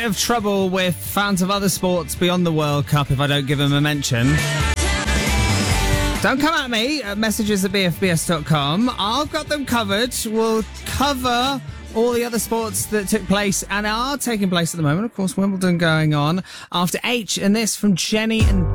Of trouble with fans of other sports beyond the World Cup if I don't give them a mention. Don't come at me at messages@bfbs.com. I've got them covered. We'll cover all the other sports that took place and are taking place at the moment. Of course, Wimbledon going on after H, and this from Jenny and